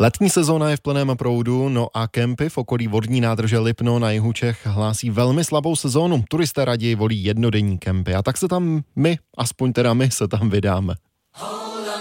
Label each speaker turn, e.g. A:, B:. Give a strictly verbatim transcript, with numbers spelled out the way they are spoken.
A: Letní sezóna je v plném proudu, no a kempy v okolí vodní nádrže Lipno na jihu Čech hlásí velmi slabou sezónu. Turisté raději volí jednodenní kempy a tak se tam my, aspoň teda my se tam vydáme.